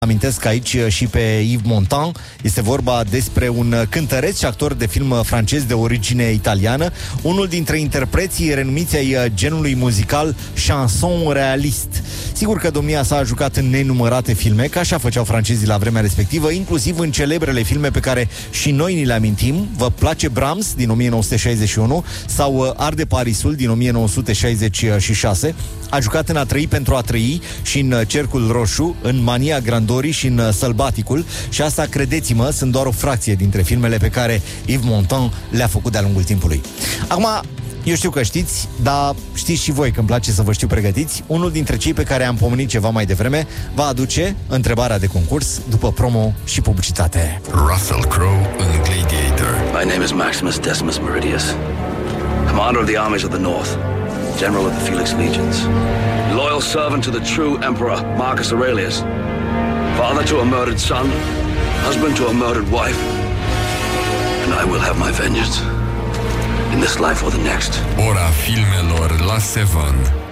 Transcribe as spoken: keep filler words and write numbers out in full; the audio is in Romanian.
amintesc aici și pe Yves Montand. Este vorba despre un cântăreț și actor de film francez de origine italiană, unul dintre interpreții renumiți ai genului muzical chanson realist. Sigur că domnia sa a jucat în nenumărate filme, ca așa făceau francezii la vremea respectivă, inclusiv în celebrele filme pe care și noi ni le amintim. Vă place Brahms din o mie nouă sute șaizeci și unu sau Arde Parisul din o mie nouă sute șaizeci și șase. A jucat în A trăi pentru a trăi și în Cercul Roșu, în Mania Grandorii și în Sălbaticul. Și asta, credeți-mă, sunt doar o fracție dintre filmele pe care Yves Montand le-a făcut de-a lungul timpului. Acum, eu știu că știți, dar știți și voi că îmi place să vă știu pregătiți. Unul dintre cei pe care am pomenit ceva mai devreme va aduce întrebarea de concurs după promo și publicitate. Russell Crowe în Gladiator. My name is Maximus Decimus Meridius, commander of the armies of the North, general of the Felix Legions, loyal servant to the true emperor Marcus Aurelius, father to a murdered son, husband to a murdered wife, and I will have my vengeance in this life or the next. Ora filmelor la Seven.